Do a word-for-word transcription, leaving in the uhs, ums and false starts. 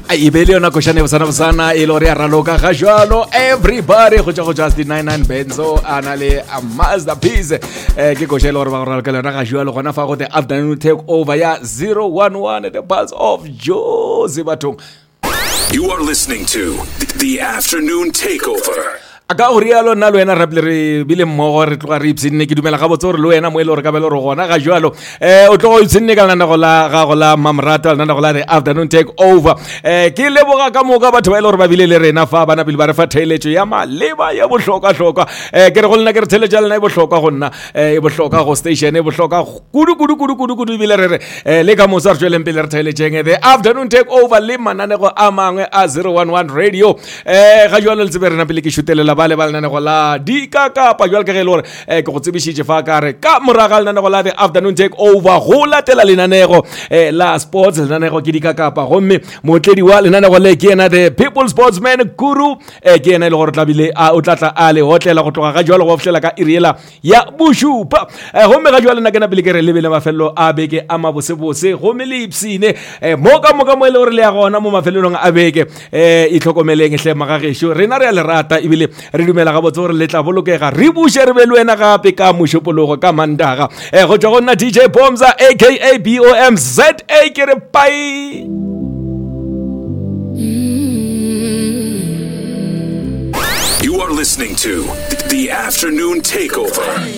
e be le yona košane bosana bosana e le gore ya raloka ga jalo everybody go tša go just ninety-nine benzo a na le a masterpiece um ke koša e le gore ba go raloka le yona ga jalo gona fa go the afternoon take over ya zero one one the pulse of Jozi bathong. You are listening to the afternoon takeover. A ka go rialo nna le wena rapile re bile mmogo re tloga re ipsenne ke dumela ga botse gore le wena mo e le gore ka bele gore gona ga jalo um o tlo go ipsenne ka lenanego la gago la mamrata lenanego la the afternoon take over um ke leboga ka moka batho ba e le gore ba bile le rena fa bana pele ba re fa theeletšo ya maleba ya bohlokwa-hlokwa um ke re go lena ke re theeletša lena e bohlokwa go nna um e bohlokwa go station e bohlokwa kudu-kudu-kudu-kudu ebile re re um le ka mosa re tšweleng pele re theeletšeng the afternoon take over le mananego a mangwe a zero one one radio um ga jalo le tsebe rena pele ke šutelela ba le ba lenanego la dikakapa jwale ka ge e le gore um ke go tsebišitše fa ka re ka moraga lenanego la the afternoon take over go latela lenanego um la sports lenanego ke dikakapa gomme motledi wa lenanego le ke ena the people sportsman guru um ke ena e le gore tlabile o tlatla a le hotlela go tloga ga jwale go fihlela ka iriela ya bošupa gomme ga jwale nna ke na pele ke re lebele mafelelo a beke a mabosebose gomme le ipsine um mo ka moka mo e le gore le ya gona mo mafelelong a beke um itlhokomeleng hle magagešo rena re ya lerata ebile re dumela ga botse gore le tla bolokega re buše re be le wena gape ka mošopologo ka mandaga um go tšwa go nna D J Bomza aka B O M Z A ke re pai. You are listening to the afternoon takeover.